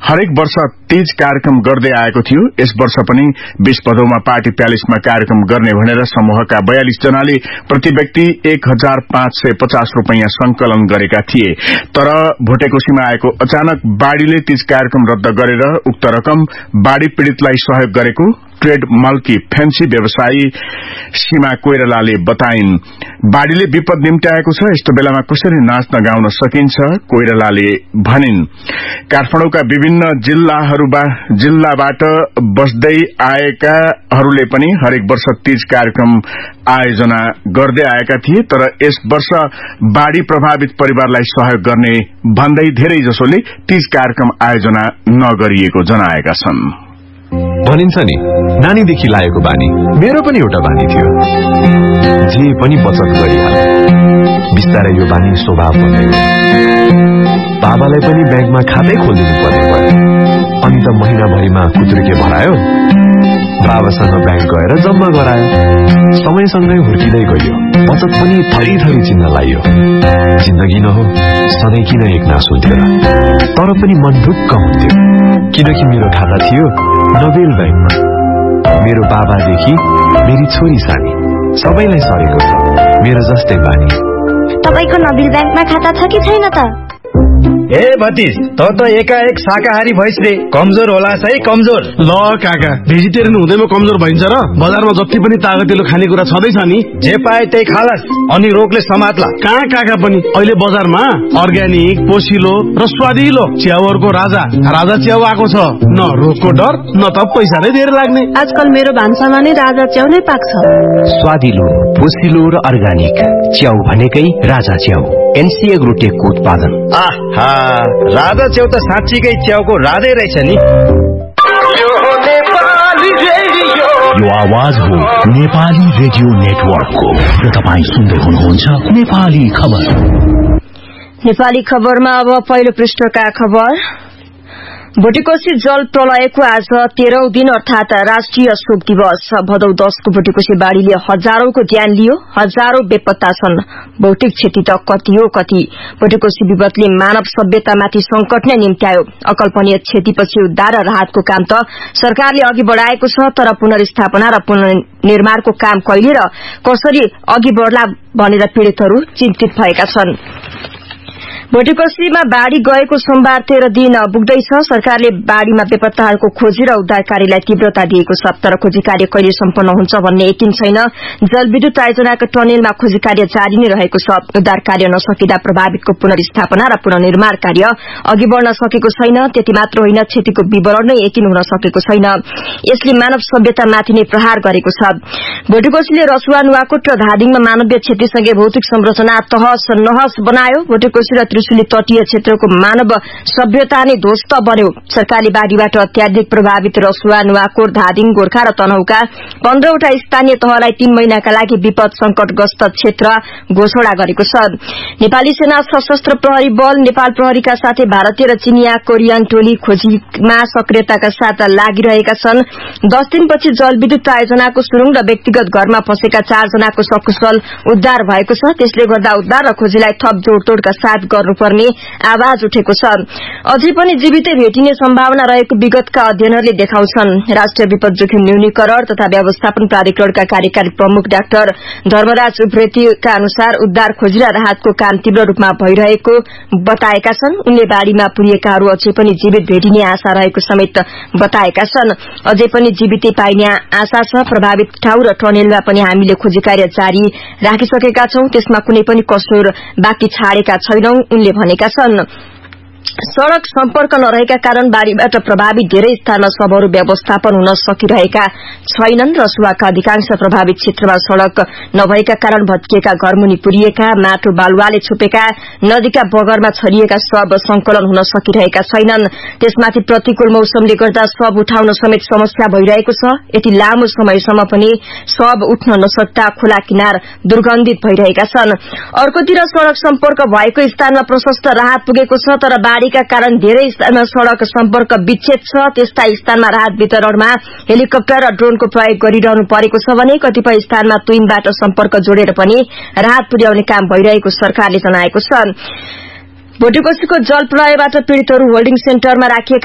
हरेक वर्ष तीज कार्यक्रम गर्दै आएको थियो। यस वर्ष पनि 20 भदौमा पार्टी प्यालेसमा कार्यक्रम गर्ने भनेर समूहका 42 जनाले प्रति व्यक्ति 1550 रूपैयाँ संकलन गरेका थिए। तर भोटेकोशीमा आएको अचानक बाढ़ीले तीज कार्यक्रम रद्द गरेर उक्त रकम बाढ़ी पीड़ितलाई सहयोग गरेको ट्रेड मल्की फेन्सी व्यवसायी सीमा कोइरालाले बताइन्। बाढ़ीले विपद निम्त्याएको छ, यस्तो बेलामा कसरी नाच्न गाउन सकिन्छ, कोइरालाले भनिन्। काठमाडौँका विभिन्न जिल्लाबाट बस्दै आएकाहरूले पनि हरेक वर्ष तीज कार्यक्रम आयोजना गर्दै आएका थिए। तर यस वर्ष बाढ़ी प्रभावित परिवारलाई सहयोग गर्ने भन्दै धेरै जसोले तीज कार्यक्रम आयोजना नगरिएको जनाएका छन्। भनिन्छ नि, नानीदेखि लागेको बानी। मेरो पनि एउटा बानी थियो, जे पनि बचत गरिहाल्ने। बिस्तारै यो बानी स्वभाव बन्यो। बाबालाई पनि ब्याङ्कमा खातै खोलिदिनु पर्ने भयो। अनि त महिनाभरिमा कुत्रुके भरायो, बाबासँग ब्याङ्क गएर जम्मा गरायो। समयसँगै हुर्किँदै गयो, बचत पनि थरी थरी चिन्न लाग्यो। जिन्दगी न हो, सधैँ किन एकनास हुन्थ्यो र? तर पनि मन ढुक्क हुन्थ्यो, किनकि मेरो खाता थियो नोबेल ब्याङ्कमा। मेरो बाबादेखि मेरी छोरी सानी सबैलाई सरेको छ मेरो जस्तै बानी। तपाईको नोबेल ब्याङ्कमा खाता छ कि छैन त? ए भतिज, त एकाएक शाकाहारी भइस रे, कमजोर होला है कमजोर। ल काका, भेजिटेरियन हुँदैमा कमजोर भइन्छ र? बजारमा जति पनि तागतिलो खानेकुरा छँदैछ नि, जे पाए त्यही खालास, अनि रोगले समात्ला। कहाँ काका पनि अहिले बजारमा अर्ग्यानिक, पोसिलो र स्वादिलो च्याउहरूको राजा च्याउ आएको छ। न रोगको डर, न त पैसा नै धेरै लाग्ने। आजकल मेरो भान्सामा नै राजा च्याउ नै पाक्छ। स्वादिलो, पोसिलो र अर्ग्यानिक च्याउ भनेकै राजा च्याउ, एनसी एग्रोटेकको उत्पादन। आहा, राजा च्याउ त साँच्चीकै च्याउको राजै रहेछ नि। यो आवाज हो नेपाली रेडियो नेटवर्कको र तपाईं सुन्दै हुनुहुन्छ नेपाली खबर। नेपाली खबरमा अब पहिलो पृष्ठका खबर। भोटेकोशी जल प्रलयको आज 13औं दिन अर्थात राष्ट्रिय शोक दिवस। भदौ 10 को भोटेकोशी बाढ़ीले हजारौंको ज्यान लियो, हजारौं बेपत्ता छन्। भौतिक क्षति त कति हो कति। भोटेकोशी विपदले मानव सभ्यतामाथि संकट नै निम्त्यायो। अकल्पनीय क्षतिपछि उद्धार र राहतको काम त सरकारले अघि बढ़ाएको छ, तर पुनर्स्थापना र पुनर्निर्माणको काम कहिले र कसरी अघि बढ़ला भनेर पीड़ितहरू चिन्तित भएका छन्। भोटेकोशीमा बाढ़ी गएको सोमबार 13 दिन पुग्दैछ। सरकारले बाढ़ीमा बेपत्ताहरूको खोजी र उद्धार कार्यलाई तीव्रता दिएको छ, तर खोजी कार्य कहिले सम्पन्न हुन्छ भन्ने यकिन छैन। जलविद्युत आयोजनाको टनेलमा खोजी कार्य जारी नै रहेको छ। उद्धार कार्य नसकिँदा प्रभावितको पुनर्स्थापना र पुनर्निर्माण कार्य अघि बढ़न सकेको छैन। त्यति मात्र होइन, क्षतिको विवरण नै यकिन हुन सकेको छैन। यसले मानव सभ्यतामाथि नै प्रहार गरेको छ। भोटेकोशीले रसुवा, नुवाकोट र धादिङमा मानवीय क्षतिसँगै भौतिक संरचना तहस नहस बनायो। भोटेकोशी र त्रिशुली तटीय क्षेत्रको मानव सभ्यता नै ध्वस्त बन्यो। सरकारले बाढ़ीबाट अत्याधिक प्रभावित रसुवा, नुवाकोट, धादिङ, गोर्खा र तनहुका 15वटा स्थानीय तहलाई 3 महिनाका लागि विपद संकटग्रस्त क्षेत्र घोषणा गरेको छ। नेपाली सेना, सशस्त्र प्रहरी बल, नेपाल प्रहरीका साथै भारतीय र चिनिया कोरियन टोली खोजीमा सक्रियताका साथ लागिरहेका छन्। 10 दिनपछि जलविद्युत आयोजनाको सुरुङ र व्यक्तिगत घरमा फँसेका 4 जनाको सकुशल उद्धार भएको छ। त्यसले गर्दा उद्धार र खोजीलाई थप जोड़तोड़का साथ गर्नुपर्ने आवाज उठेको छ। अझै पनि जीवितै भेटिने सम्भावना रहेको विगतका अध्ययनहरूले देखाउँछन्। राष्ट्रिय विपद जोखिम न्यूनीकरण तथा व्यवस्थापन प्राधिकरणका कार्यकारी प्रमुख डाक्टर धर्मराज उप्रेतीका अनुसार उद्धार, खोजी र राहतको काम तीव्र रूपमा भइरहेको बताएका छन्। उनले बाढ़ीमा पुरिएकाहरू अझै पनि जीवित भेटिने आशा रहेको समेत बताएका छन्। अझै पनि जीवितै पाइने आशा छ। प्रभावित ठाउँ र टनेलमा पनि हामीले खोजी कार्य जारी राखिसकेका छौं, त्यसमा कुनै पनि कसुर बाँकी छाडेका छैनौं, उनले भनेका छन्। सड़क सम्पर्क नरहेका कारण बाढ़ीबाट प्रभावित धेरै स्थानमा शवहरू व्यवस्थापन हुन सकिरहेका छैनन्। रसुवाका अधिकांश प्रभावित क्षेत्रमा सड़क नभएका कारण भत्किएका घरमुनि पुरिएका, माटो बालुवाले छोपेका, नदीका बगरमा छरिएका शव संकलन हुन सकिरहेका छैनन्। त्यसमाथि प्रतिकूल मौसमले गर्दा शव उठाउन समेत समस्या भइरहेको छ। यति लामो समयसम्म पनि शव उठ्न नसक्दा खोला किनार दुर्गन्धित भइरहेका छन्। अर्कोतिर सड़क सम्पर्क भएको स्थानमा प्रशस्त राहत पुगेको छ, तर बाढ़ीका कारण धेरै स्थानमा सड़क सम्पर्क विच्छेद छ। त्यस्ता स्थानमा राहत वितरणमा हेलिकप्टर र ड्रोनको प्रयोग गरिरहनु परेको छ भने कतिपय स्थानमा तुइनबाट सम्पर्क जोडेर पनि राहत पुर्याउने काम भइरहेको सरकारले जनाएको छ। भोटेकोशीको जल प्रलयबाट पीड़ितहरू होल्डिङ सेन्टरमा राखिएका